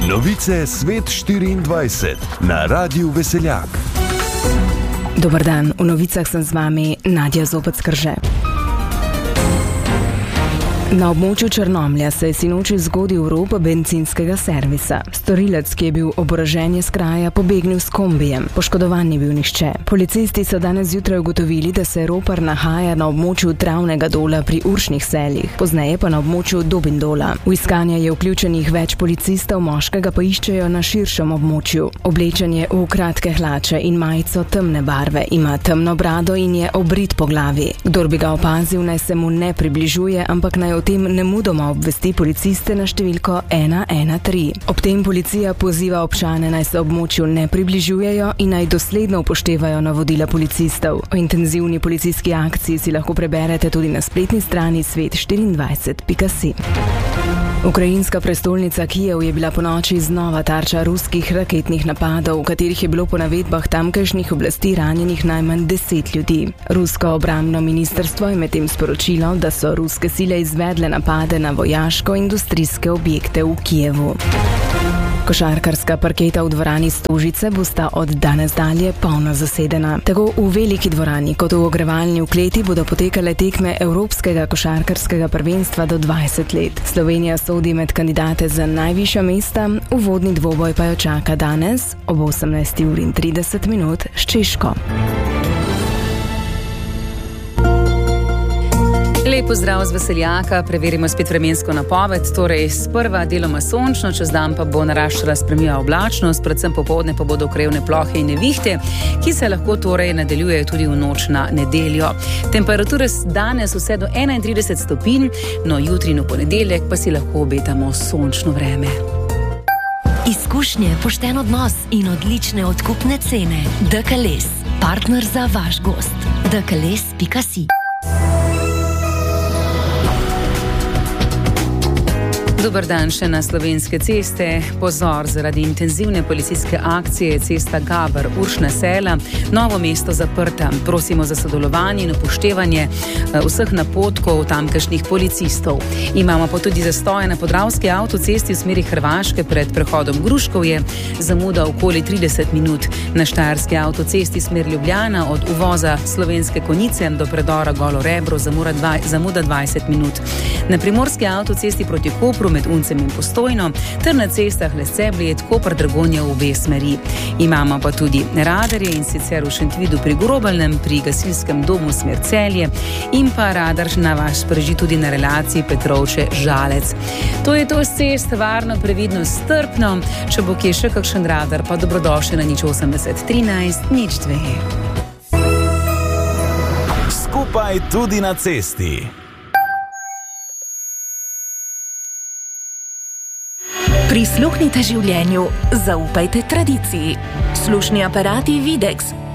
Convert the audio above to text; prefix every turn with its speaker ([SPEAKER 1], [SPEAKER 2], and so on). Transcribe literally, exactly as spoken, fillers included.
[SPEAKER 1] Novice Svet štiriindvajset na Radiu Veseljak.
[SPEAKER 2] Dobar dan, v novicah sem z vami Nadja Zobec-Krže. Na območju Črnomlja se je sinoči zgodil rop bencinskega servisa. Storilec, ki je bil oborožen s kraja, pobegnil s kombijem. Poškodovan ni bil nihče. Policisti so danes zjutraj ugotovili, da se ropar nahaja na območju Travnega dola pri Uršnih seljih, pozneje pa na območju Dobindola. V iskanje je vključenih več policistov, moškega pa iščejo na širšem območju. Oblečen je v kratke hlače in majico temne barve, ima temno brado in je obrit po glavi. Kdor bi ga opazil, naj se mu ne približuje, ampak naj o tem nemudoma obvesti policiste na številko ena ena tri. Ob tem policija poziva občane, naj se območju ne približujejo in naj dosledno upoštevajo navodila policistov. O intenzivni policijski akciji si lahko preberete tudi na spletni strani svet štiriindvajset pika si. Ukrajinska prestolnica Kijev je bila ponoči znova tarča ruskih raketnih napadov, v katerih je bilo po navedbah tamkajšnjih oblasti ranjenih najmanj deset ljudi. Rusko obrambno ministrstvo je medtem sporočilo, da so ruske sile izvedle napade na vojaško-industrijske objekte v Kijevu. Košarkarska parketa v dvorani Stožice bosta od danes dalje polno zasedena. Tako v veliki dvorani kot v ogrevalni v kleti bodo potekale tekme Evropskega košarkarskega prvenstva do dvajset let. Slovenija sodi med kandidate za najvišja mesta, uvodni dvoboj pa jo čaka danes ob osemnajsti uri in trideset minut s Češko.
[SPEAKER 3] Lep pozdrav z Veseljaka, preverimo spet vremensko napoved, torej sprva deloma sončno, čez dan pa bo naraščala spremljiva oblačnost, predvsem popoldne pa bodo krajevne plohe in nevihte, ki se lahko torej nadaljujejo tudi v noč na nedeljo. Temperature danes vse do enaintrideset stopinj, no jutri in v ponedeljek pa si lahko obetamo sončno vreme.
[SPEAKER 4] Izkušnje, pošten odnos in odlične odkupne cene. D K L S, partner za vaš gost. D K L S pika si.
[SPEAKER 3] Dobar dan še na slovenske ceste. Pozor, zaradi intenzivne policijske akcije je cesta Gaber Uršna Sela Novo mesto zaprta. Prosimo za sodelovanje in upoštevanje vseh napotkov tamkajšnjih policistov. Imamo pa tudi zastoje na Podravski avtocesti v smeri Hrvaške pred prehodom Gruškovje, zamuda okoli trideset minut. Na Štajerski avtocesti smer Ljubljana od uvoza Slovenske Konjice do predora Golo Rebro zamuda dvajset minut. Na Primorski avtocesti proti Kopru med Uncem in Postojno ter na cestah Lesce-Bled, Koper-Dragonja v obe smeri. Imamo pa tudi radarje, in sicer v Šentvidu pri Grobalnem, pri gasilskem domu smer Celje in pa radar na vas sproži tudi na relaciji Petrovče-Žalec. To je to s cest, varno, previdno, strpno. Če bo kje še kakšen radar, pa dobrodošli na nič osemdeset trinajst nič dve.
[SPEAKER 5] Skupaj tudi na cesti.
[SPEAKER 4] Prisluhnite življenju, zaupajte tradiciji. Slušni aparati Videx,